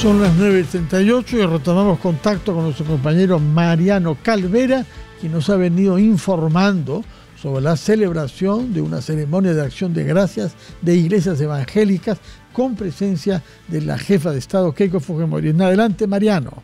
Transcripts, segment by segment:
Son las 9:38 y retomamos contacto con nuestro compañero Mariano Calvera, quien nos ha venido informando sobre la celebración de una ceremonia de acción de gracias de iglesias evangélicas con presencia de la jefa de Estado, Keiko Fujimori. Adelante, Mariano.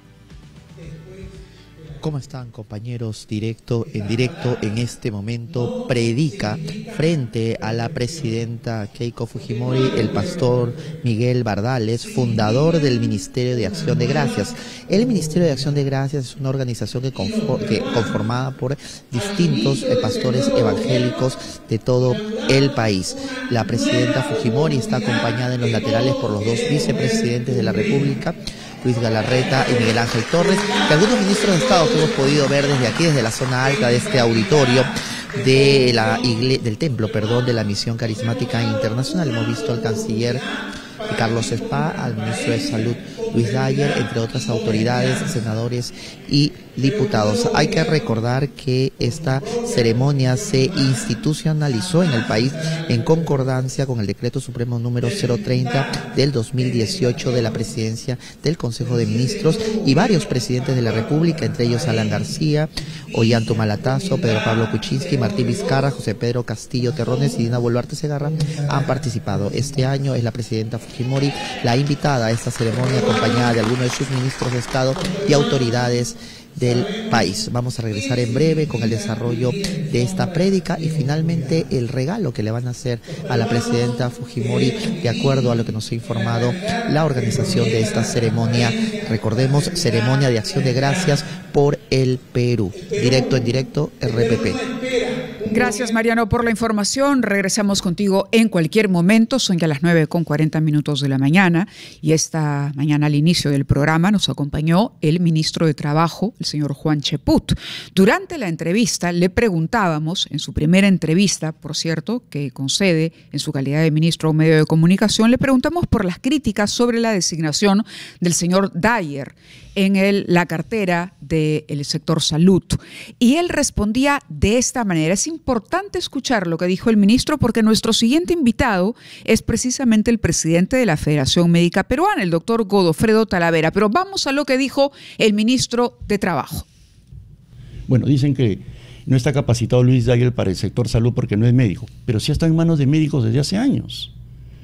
¿Cómo están, compañeros? En directo en este momento predica frente a la presidenta Keiko Fujimori el pastor Miguel Bardales, fundador del Ministerio de Acción de Gracias. El Ministerio de Acción de Gracias es una organización conformada por distintos pastores evangélicos de todo el país. La presidenta Fujimori está acompañada en los laterales por los dos vicepresidentes de la República, Luis Galarreta y Miguel Ángel Torres, y algunos ministros de Estado que hemos podido ver desde aquí, desde la zona alta de este auditorio del templo de la Misión Carismática Internacional. Hemos visto al canciller Carlos Spa, al ministro de Salud Luis Dyer, entre otras autoridades, senadores y diputados. Hay que recordar que esta ceremonia se institucionalizó en el país en concordancia con el decreto supremo número 030 del 2018 de la presidencia del Consejo de Ministros, y varios presidentes de la República, entre ellos Alan García, Ollanta Humala-Tazo, Pedro Pablo Kuczynski, Martín Vizcarra, José Pedro Castillo Terrones y Dina Boluarte Segarra han participado. Este año es la presidenta Fujimori la invitada a esta ceremonia, acompañada de algunos de sus ministros de Estado y autoridades del país. Vamos a regresar en breve con el desarrollo de esta prédica y finalmente el regalo que le van a hacer a la presidenta Fujimori, de acuerdo a lo que nos ha informado la organización de esta ceremonia. Recordemos, ceremonia de acción de gracias por el Perú. En directo, RPP. Gracias, Mariano, por la información. Regresamos contigo en cualquier momento. Son ya las 9:40 de la mañana y esta mañana, al inicio del programa, nos acompañó el ministro de Trabajo, el señor Juan Cheput. Durante la entrevista le preguntábamos, en su primera entrevista, por cierto, que concede en su calidad de ministro a un medio de comunicación, le preguntamos por las críticas sobre la designación del señor Dyer en la cartera del sector salud. Y él respondía de esta manera. Es importante escuchar lo que dijo el ministro porque nuestro siguiente invitado es precisamente el presidente de la Federación Médica Peruana, el doctor Godofredo Talavera. Pero vamos a lo que dijo el ministro de Trabajo. Bueno, dicen que no está capacitado Luis Dyer para el sector salud porque no es médico, pero sí está en manos de médicos desde hace años.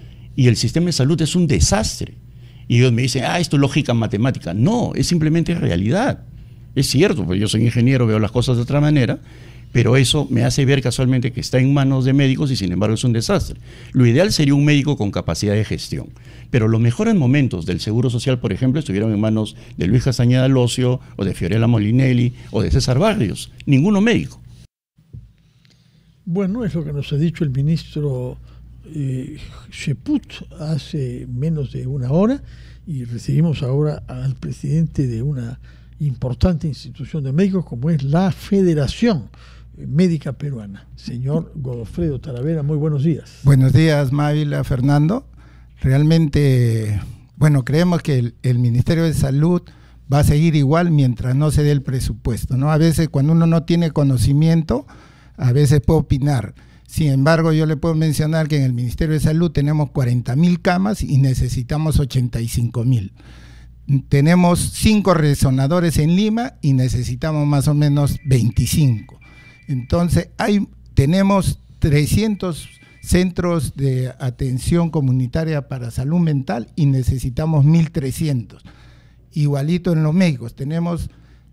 Y el sistema de salud es un desastre. Y ellos me dicen, esto es lógica matemática. No, es simplemente realidad. Es cierto, pues yo soy ingeniero, veo las cosas de otra manera, pero eso me hace ver casualmente que está en manos de médicos y sin embargo es un desastre. Lo ideal sería un médico con capacidad de gestión, pero los mejores momentos del Seguro Social, por ejemplo, estuvieron en manos de Luis Castañeda Locio, o de Fiorella Molinelli, o de César Barrios, ninguno médico. Bueno, es lo que nos ha dicho el ministro Cheput hace menos de una hora, y recibimos ahora al presidente de una importante institución de médicos como es la Federación Médica Peruana. Señor Godofredo Talavera, muy buenos días. Buenos días, Mávila, Fernando. Realmente, creemos que el Ministerio de Salud va a seguir igual mientras no se dé el presupuesto, ¿no? A veces cuando uno no tiene conocimiento, a veces puede opinar. Sin embargo, yo le puedo mencionar que en el Ministerio de Salud tenemos 40.000 camas y necesitamos 85.000. Tenemos 5 resonadores en Lima y necesitamos más o menos 25. Entonces, tenemos 300 centros de atención comunitaria para salud mental y necesitamos 1.300. Igualito en los médicos, tenemos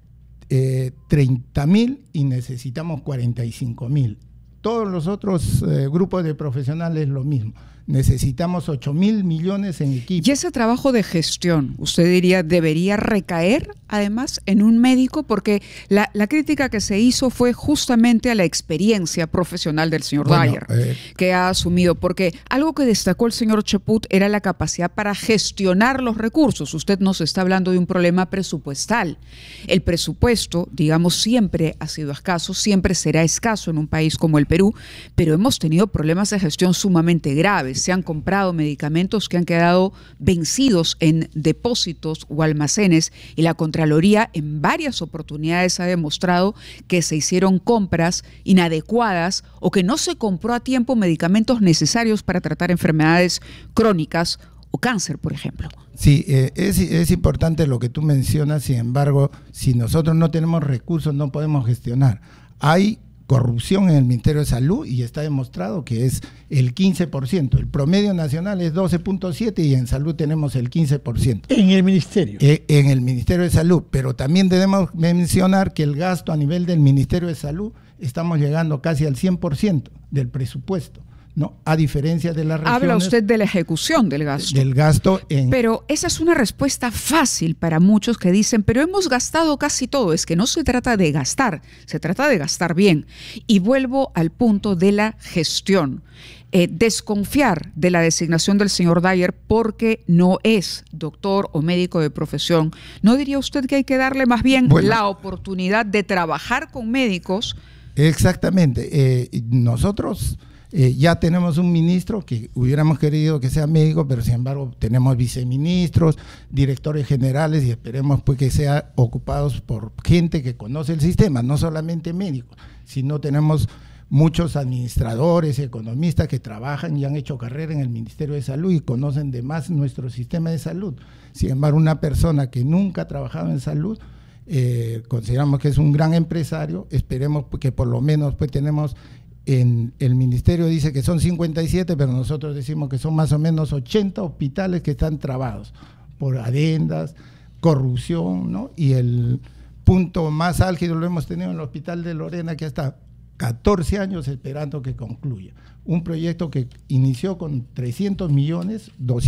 30.000 y necesitamos 45.000. Todos los otros grupos de profesionales lo mismo. Necesitamos 8.000 millones en equipo. Y ese trabajo de gestión, usted diría, debería recaer además en un médico, porque la crítica que se hizo fue justamente a la experiencia profesional del señor Dyer, que ha asumido, porque algo que destacó el señor Cheput era la capacidad para gestionar los recursos. Usted nos está hablando de un problema presupuestal. El presupuesto, digamos, siempre ha sido escaso, siempre será escaso en un país como el Perú, pero hemos tenido problemas de gestión sumamente graves. Se han comprado medicamentos que han quedado vencidos en depósitos o almacenes, y la Contraloría en varias oportunidades ha demostrado que se hicieron compras inadecuadas o que no se compró a tiempo medicamentos necesarios para tratar enfermedades crónicas o cáncer, por ejemplo. Sí, es importante lo que tú mencionas, sin embargo, si nosotros no tenemos recursos no podemos gestionar. Hay corrupción en el Ministerio de Salud y está demostrado que es el 15%. El promedio nacional es 12.7% y en salud tenemos el 15%. En el Ministerio. En el Ministerio de Salud, pero también debemos mencionar que el gasto a nivel del Ministerio de Salud estamos llegando casi al 100% del presupuesto, ¿no? A diferencia de las regiones. Habla usted de la ejecución del gasto. Del gasto Pero esa es una respuesta fácil para muchos que dicen, pero hemos gastado casi todo. Es que no se trata de gastar, se trata de gastar bien. Y vuelvo al punto de la gestión. Desconfiar de la designación del señor Dyer porque no es doctor o médico de profesión. ¿No diría usted que hay que darle más bien la oportunidad de trabajar con médicos? Exactamente. Nosotros ya tenemos un ministro que hubiéramos querido que sea médico, pero sin embargo tenemos viceministros, directores generales y esperemos pues que sean ocupados por gente que conoce el sistema, no solamente médicos, sino tenemos muchos administradores, economistas que trabajan y han hecho carrera en el Ministerio de Salud y conocen de más nuestro sistema de salud. Sin embargo, una persona que nunca ha trabajado en salud, consideramos que es un gran empresario. Esperemos que por lo menos pues tenemos, en el ministerio dice que son 57, pero nosotros decimos que son más o menos 80 hospitales que están trabados por adendas, corrupción, ¿no? Y el punto más álgido lo hemos tenido en el Hospital de Lorena, que hasta 14 años esperando que concluya. Un proyecto que inició con 300 millones,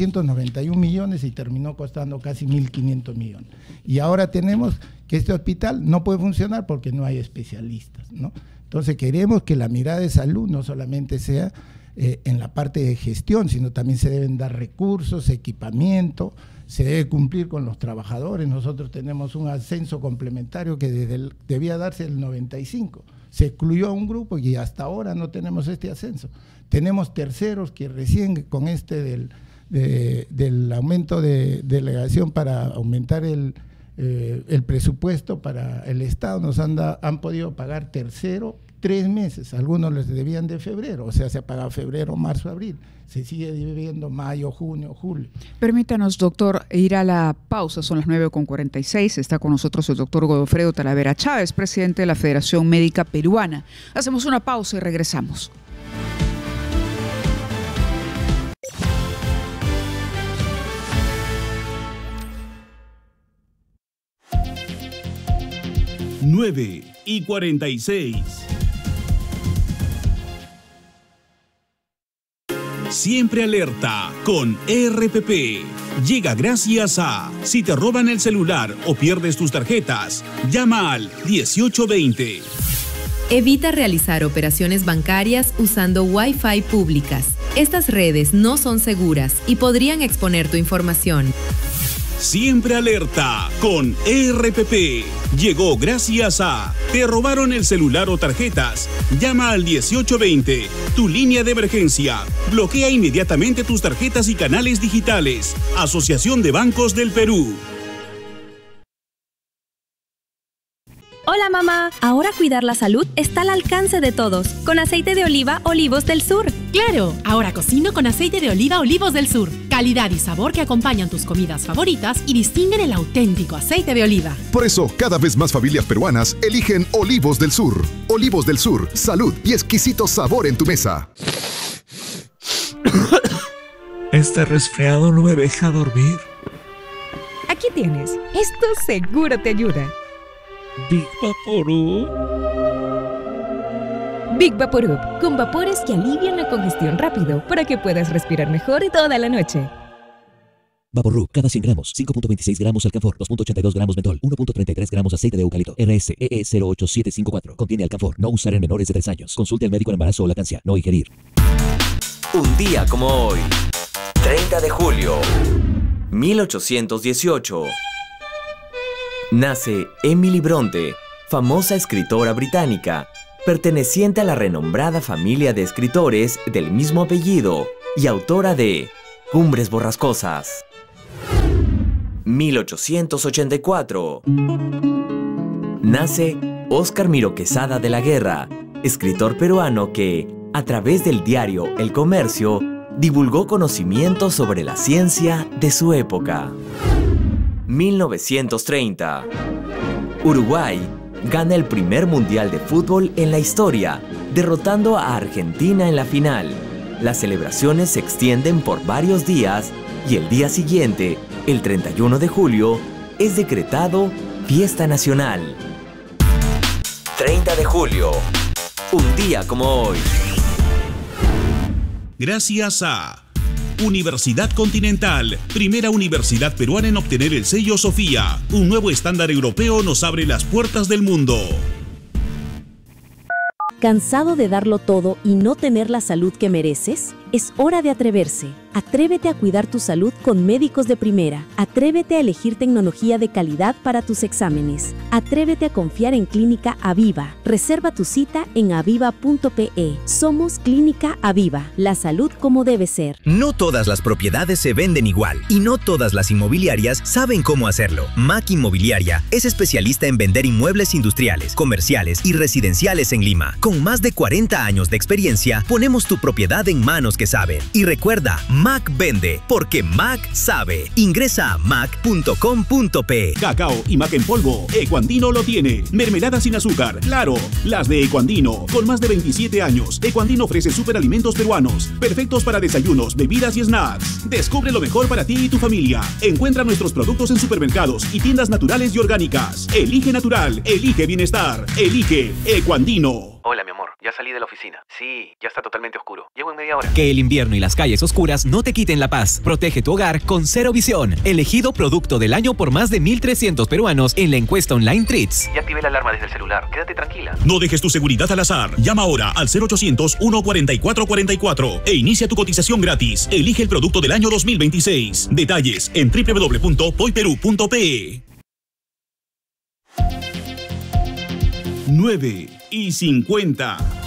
291 millones y terminó costando casi 1.500 millones. Y ahora tenemos que este hospital no puede funcionar porque no hay especialistas, ¿no? Entonces queremos que la mirada de salud no solamente sea en la parte de gestión, sino también se deben dar recursos, equipamiento, se debe cumplir con los trabajadores. Nosotros tenemos un ascenso complementario que debía darse el 95. Se excluyó a un grupo y hasta ahora no tenemos este ascenso. Tenemos terceros que recién con este del aumento de delegación para aumentar el presupuesto para el Estado, nos han podido pagar tercero 3 meses, algunos les debían de febrero, o sea, se ha pagado febrero, marzo, abril, se sigue debiendo mayo, junio, julio. Permítanos, doctor, ir a la pausa, son las 9:46, está con nosotros el doctor Godofredo Talavera Chávez, presidente de la Federación Médica Peruana. Hacemos una pausa y regresamos. Nueve y 46. Siempre alerta con RPP. Llega gracias a: si te roban el celular o pierdes tus tarjetas, llama al 1820. Evita realizar operaciones bancarias usando Wi-Fi públicas. Estas redes no son seguras y podrían exponer tu información. Siempre alerta con RPP. Llegó gracias a: te robaron el celular o tarjetas. Llama al 1820, tu línea de emergencia. Bloquea inmediatamente tus tarjetas y canales digitales. Asociación de Bancos del Perú. Hola mamá, ahora cuidar la salud está al alcance de todos, con aceite de oliva Olivos del Sur. ¡Claro! Ahora cocino con aceite de oliva Olivos del Sur. Calidad y sabor que acompañan tus comidas favoritas y distinguen el auténtico aceite de oliva. Por eso, cada vez más familias peruanas eligen Olivos del Sur. Olivos del Sur, salud y exquisito sabor en tu mesa. Este resfriado no me deja dormir. Aquí tienes. Esto seguro te ayuda. Big Vaporub. Big Vaporub, con vapores que alivian la congestión rápido para que puedas respirar mejor toda la noche. Vaporub, cada 100 gramos, 5.26 gramos alcanfor, 2.82 gramos mentol, 1.33 gramos aceite de eucalipto. RSEE 08754. Contiene alcanfor. No usar en menores de 3 años. Consulte al médico en embarazo o lactancia. No ingerir. Un día como hoy, 30 de julio, 1818. Nace Emily Bronte, famosa escritora británica, perteneciente a la renombrada familia de escritores del mismo apellido y autora de Cumbres Borrascosas. 1884. Nace Óscar Miro Quesada de la Guerra, escritor peruano que, a través del diario El Comercio, divulgó conocimientos sobre la ciencia de su época. 1930. Uruguay gana el primer mundial de fútbol en la historia, derrotando a Argentina en la final. Las celebraciones se extienden por varios días y el día siguiente, el 31 de julio, es decretado fiesta nacional. 30 de julio, un día como hoy. Gracias a Universidad Continental, primera universidad peruana en obtener el sello Sofía. Un nuevo estándar europeo nos abre las puertas del mundo. ¿Cansado de darlo todo y no tener la salud que mereces? Es hora de atreverse. Atrévete a cuidar tu salud con médicos de primera. Atrévete a elegir tecnología de calidad para tus exámenes. Atrévete a confiar en Clínica Aviva. Reserva tu cita en aviva.pe. Somos Clínica Aviva. La salud como debe ser. No todas las propiedades se venden igual y no todas las inmobiliarias saben cómo hacerlo. MAC Inmobiliaria es especialista en vender inmuebles industriales, comerciales y residenciales en Lima. Con más de 40 años de experiencia, ponemos tu propiedad en manos que saben. Y recuerda, MAC vende, porque MAC sabe. Ingresa a mac.com.pe. Cacao y mac en polvo, Ecuandino lo tiene. Mermelada sin azúcar, claro, las de Ecuandino. Con más de 27 años, Ecuandino ofrece superalimentos peruanos, perfectos para desayunos, bebidas y snacks. Descubre lo mejor para ti y tu familia. Encuentra nuestros productos en supermercados y tiendas naturales y orgánicas. Elige natural, elige bienestar, elige Ecuandino. Hola, mi amor, ya salí de la oficina. Sí, ya está totalmente oscuro. Llego en media hora. Que el invierno y las calles oscuras no te quiten la paz. Protege tu hogar con Cero Visión, elegido producto del año por más de 1.300 peruanos en la encuesta online Treats. Ya activé la alarma desde el celular. Quédate tranquila. No dejes tu seguridad al azar. Llama ahora al 0800-144-44 e inicia tu cotización gratis. Elige el producto del año 2026. Detalles en www.poiperú.pe. 9:50.